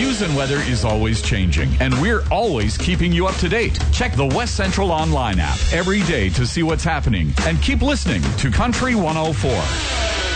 news and weather is always changing, and we're always keeping you up to date. Check the West Central Online app every day to see what's happening, and keep listening to Country 104.